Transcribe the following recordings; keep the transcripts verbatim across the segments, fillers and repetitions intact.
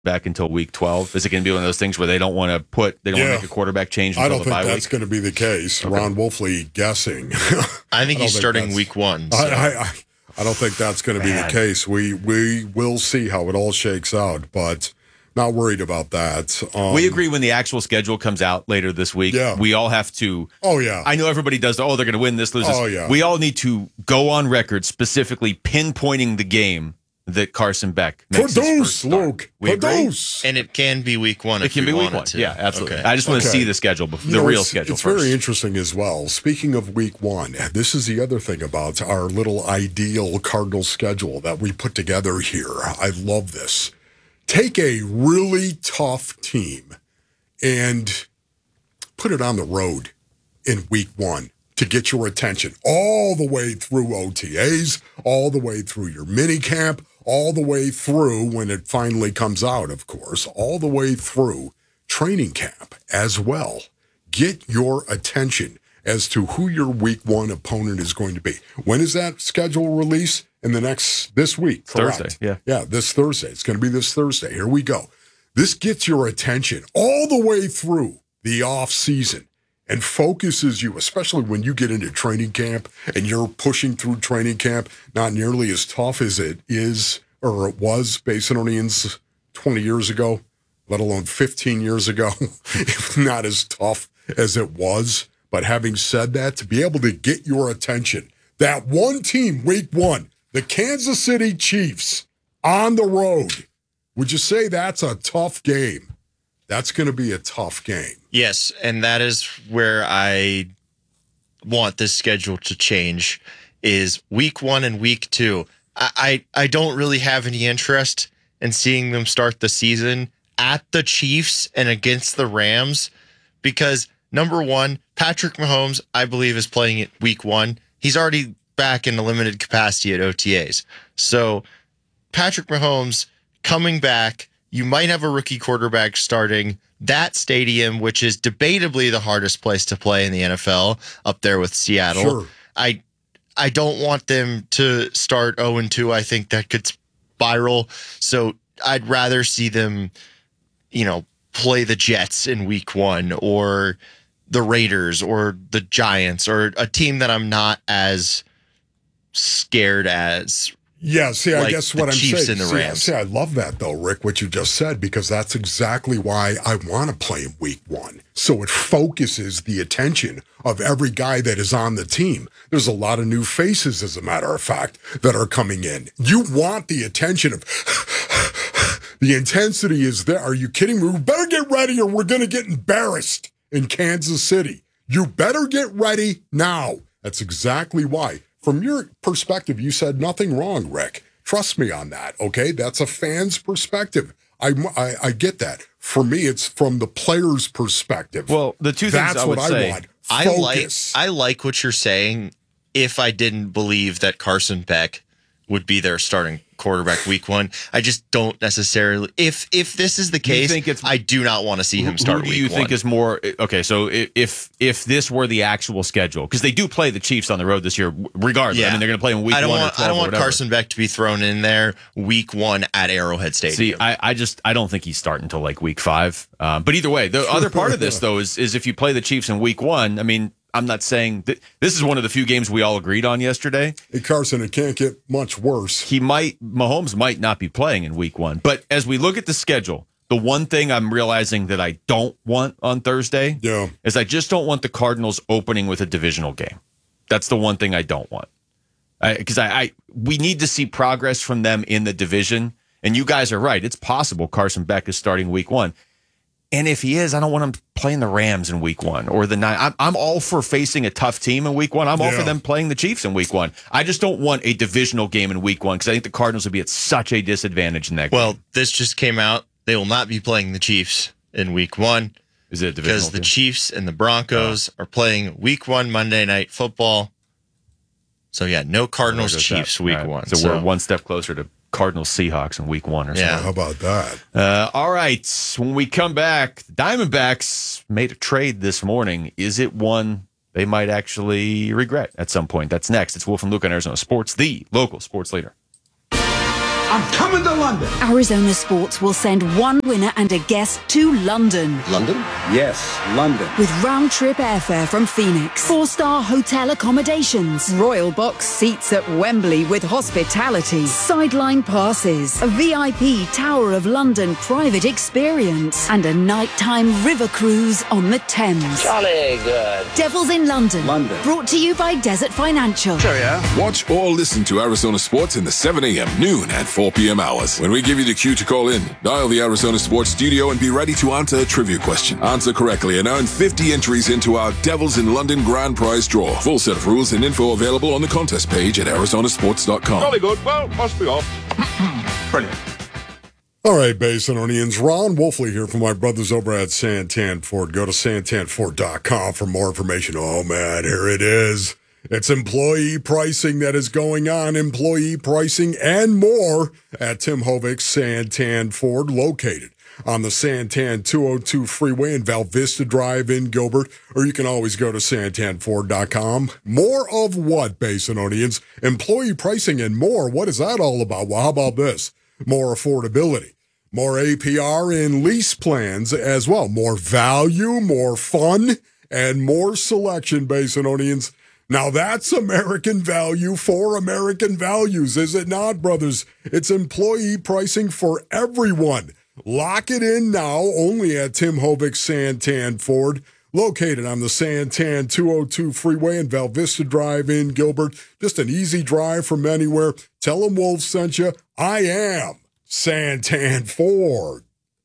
back until week twelve? Is it going to be one of those things where they don't want to put, they don't yeah. want to make a quarterback change until I don't the think bye that's week? going to be the case. Okay. Ron Wolfley guessing. I think I he's think starting week one. So. I, I, I, I don't think that's going to be the case. We we will see how it all shakes out, but not worried about that. Um, we agree when the actual schedule comes out later this week. Yeah. We all have to. Oh, yeah. I know everybody does. Oh, they're going to win this, lose this. Oh, yeah. We all need to go on record specifically pinpointing the game that Carson Beck makes his first start. Luke. We Produce. And it can be week one. It if can be we week want one. it to. Yeah, absolutely. Okay. I just want to Okay. see the schedule, before, You the know, real it's, schedule It's first. very interesting as well. Speaking of week one, this is the other thing about our little ideal Cardinal schedule that we put together here. I love this. Take a really tough team and put it on the road in week one to get your attention all the way through O T As, all the way through your mini camp, all the way through when it finally comes out, of course, all the way through training camp as well. Get your attention as to who your week one opponent is going to be. When is that schedule release? In the next, this week, correct? Thursday, yeah. Yeah, this Thursday. It's going to be this Thursday. Here we go. This gets your attention all the way through the off season and focuses you, especially when you get into training camp and you're pushing through training camp, not nearly as tough as it is or it was Basinonians twenty years ago, let alone fifteen years ago, if not as tough as it was. But having said that, to be able to get your attention, that one team, week one, the Kansas City Chiefs on the road, would you say that's a tough game? That's going to be a tough game. Yes, and that is where I want this schedule to change, is week one and week two. I, I, I don't really have any interest in seeing them start the season at the Chiefs and against the Rams because, number one, Patrick Mahomes, I believe, is playing it week one. He's already back in a limited capacity at O T As. So Patrick Mahomes coming back, you might have a rookie quarterback starting that stadium, which is debatably the hardest place to play in the N F L, up there with Seattle. Sure. I I don't want them to start oh and two. I think that could spiral. So I'd rather see them, you know, play the Jets in week one or the Raiders or the Giants or a team that I'm not as scared as. Yeah, see, I like guess the what I'm Chiefs saying. and the see, Rams. see, I love that though, Rick, what you just said, because that's exactly why I want to play in week one. So it focuses the attention of every guy that is on the team. There's a lot of new faces, as a matter of fact, that are coming in. You want the attention of the intensity is there. Are you kidding me? We better get ready or we're going to get embarrassed in Kansas City. You better get ready now. That's exactly why. From your perspective, you said nothing wrong, Rick. Trust me on that, okay? That's a fan's perspective. I, I, I get that. For me, it's from the player's perspective. Well, the two things That's I would what say, I want. I like Focus. I like what you're saying if I didn't believe that Carson Beck would be their starting quarterback week one. I just don't necessarily. If if this is the case, think it's- I do not want to see him start Who do week you one. think is more okay? So if if if this were the actual schedule, because they do play the Chiefs on the road this year, regardless. Yeah. I mean, they're going to play in week I don't one. want or twelve I don't or want whatever. Carson Beck to be thrown in there week one at Arrowhead Stadium. See, I, I just I don't think he's starting until like week five. Um, but either way, the other part of this though is is if you play the Chiefs in week one, I mean, I'm not saying that this is one of the few games we all agreed on yesterday. Hey, Carson, it can't get much worse. He might Mahomes might not be playing in week one. But as we look at the schedule, the one thing I'm realizing that I don't want on Thursday Yeah. is I just don't want the Cardinals opening with a divisional game. That's the one thing I don't want. Because I, I, I we need to see progress from them in the division. And you guys are right. It's possible Carson Beck is starting week one. And if he is, I don't want him playing the Rams in week one or the nine. I'm, I'm all for facing a tough team in week one. I'm all Yeah. for them playing the Chiefs in week one. I just don't want a divisional game in week one because I think the Cardinals would be at such a disadvantage in that well, game. this just came out. They will not be playing the Chiefs in week one Is it a divisional because the game? Chiefs and the Broncos are playing week one Monday Night Football. So yeah, no Cardinals There goes Chiefs that. week All right. one. So, we're one step closer to Cardinals Seahawks in week one or something. Yeah. How about that? Uh, all right. When we come back, the Diamondbacks made a trade this morning. Is it one they might actually regret at some point? That's next. It's Wolf and Luke on Arizona Sports, the local sports leader. I'm coming to London. Arizona Sports will send one winner and a guest to London. London? Yes, London. With round-trip airfare from Phoenix, four-star hotel accommodations, royal box seats at Wembley with hospitality, sideline passes, a V I P Tower of London private experience, and a nighttime river cruise on the Thames. Jolly good. Devils in London. London. Brought to you by Desert Financial. Sure, yeah. Watch or listen to Arizona Sports in the seven a.m., noon, and four p.m. hours. When we give you the cue to call in, dial the Arizona Sports studio and be ready to answer a trivia question. Answer correctly and earn fifty entries into our Devils in London grand prize draw. Full set of rules and info available on the contest page at arizona sports dot com. Jolly good. Well, must be off. Brilliant. All right, Basinonians. Ron Wolfley here from my brothers over at Santan Ford. Go to santan ford dot com for more information. Oh, man, here it is. It's employee pricing that is going on. Employee pricing and more at Tim Hovig's Santan Ford, located on the Santan two oh two freeway in Val Vista Drive in Gilbert, or you can always go to santan ford dot com. More of what, Basinonians? Employee pricing and more. What is that all about? Well, how about this? More affordability, more A P R in lease plans as well, more value, more fun, and more selection, Basinonians. Now that's American value for American values, is it not, brothers? It's employee pricing for everyone. Lock it in now, only at Tim Hovig's Santan Ford, located on the Santan two oh two freeway in Val Vista Drive in Gilbert. Just an easy drive from anywhere. Tell them Wolf sent you. I am Santan Ford.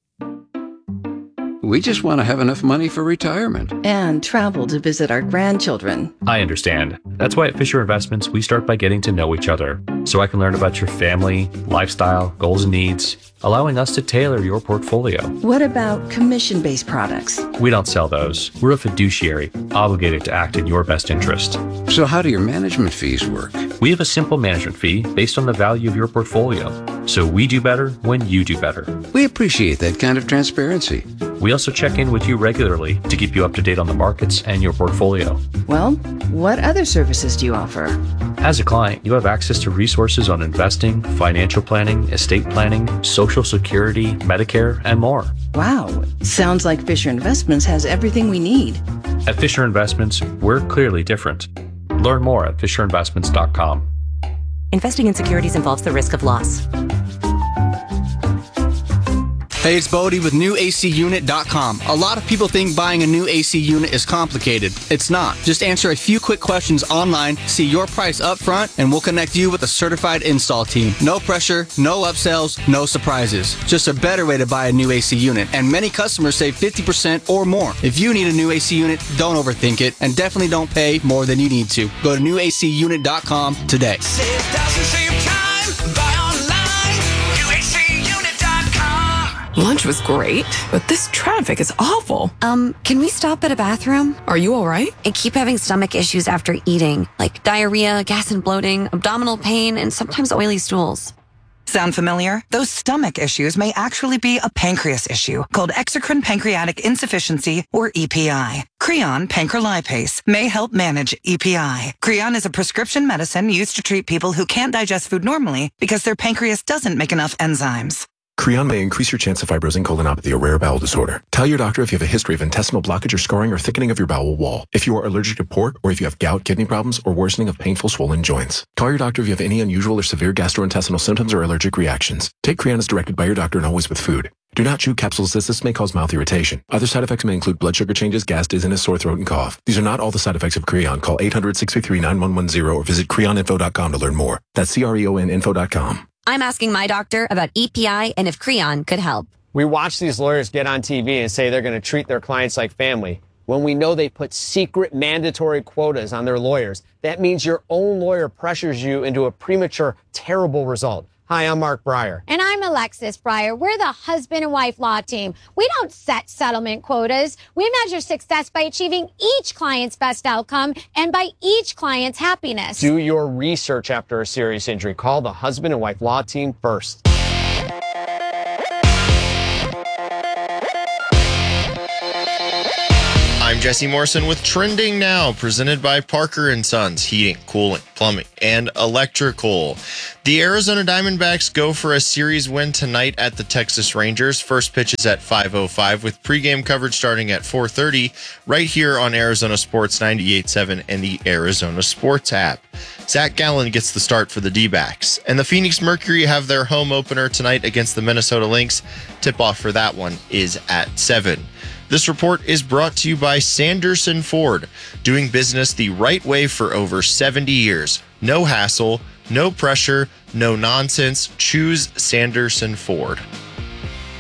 We just want to have enough money for retirement. And travel to visit our grandchildren. I understand. That's why at Fisher Investments, we start by getting to know each other, so I can learn about your family, lifestyle, goals and needs, allowing us to tailor your portfolio. What about commission-based products? We don't sell those. We're a fiduciary, obligated to act in your best interest. So how do your management fees work? We have a simple management fee based on the value of your portfolio. So we do better when you do better. We appreciate that kind of transparency. We also check in with you regularly to keep you up to date on the markets and your portfolio. Well, what other services do you offer? As a client, you have access to resources on investing, financial planning, estate planning, Social Security, Medicare, and more. Wow, sounds like Fisher Investments has everything we need. At Fisher Investments, we're clearly different. Learn more at fisher investments dot com. Investing in securities involves the risk of loss. Hey, it's Bodie with new A C unit dot com. A lot of people think buying a new A C unit is complicated. It's not. Just answer a few quick questions online, see your price up front, and we'll connect you with a certified install team. No pressure, no upsells, no surprises. Just a better way to buy a new A C unit, and many customers save fifty percent or more. If you need a new A C unit, don't overthink it, and definitely don't pay more than you need to. Go to new A C unit dot com today. Save thousands, save time, buy online, new A C unit dot com. Lunch was great, but this traffic is awful. Um, can we stop at a bathroom? Are you all right? I keep having stomach issues after eating, like diarrhea, gas and bloating, abdominal pain, and sometimes oily stools. Sound familiar? Those stomach issues may actually be a pancreas issue called exocrine pancreatic insufficiency, or E P I. Creon pancrelipase may help manage E P I. Creon is a prescription medicine used to treat people who can't digest food normally because their pancreas doesn't make enough enzymes. Creon may increase your chance of fibrosing colonopathy, a rare bowel disorder. Tell your doctor if you have a history of intestinal blockage or scarring or thickening of your bowel wall, if you are allergic to pork, or if you have gout, kidney problems, or worsening of painful swollen joints. Call your doctor if you have any unusual or severe gastrointestinal symptoms or allergic reactions. Take Creon as directed by your doctor and always with food. Do not chew capsules as this may cause mouth irritation. Other side effects may include blood sugar changes, gas, dizziness, sore throat, and cough. These are not all the side effects of Creon. Call eight hundred, six three three, nine one one zero or visit creon info dot com to learn more. That's C R E O N info dot com. I'm asking my doctor about E P I and if Creon could help. We watch these lawyers get on T V and say they're going to treat their clients like family when we know they put secret mandatory quotas on their lawyers. That means your own lawyer pressures you into a premature, terrible result. Hi, I'm Mark Breyer. And I'm Alexis Breyer. We're the husband and wife law team. We don't set settlement quotas. We measure success by achieving each client's best outcome and by each client's happiness. Do your research after a serious injury. Call the husband and wife law team first. I'm I'm Jesse Morrison with Trending Now, presented by Parker and Sons Heating, Cooling, Plumbing, and Electrical. The Arizona Diamondbacks go for a series win tonight at the Texas Rangers. First pitch is at five oh five with pregame coverage starting at four thirty right here on Arizona Sports ninety-eight point seven and the Arizona Sports app. Zach Gallen gets the start for the D-backs. And the Phoenix Mercury have their home opener tonight against the Minnesota Lynx. Tip-off for that one is at seven. This report is brought to you by Sanderson Ford, doing business the right way for over seventy years. No hassle, no pressure, no nonsense. Choose Sanderson Ford.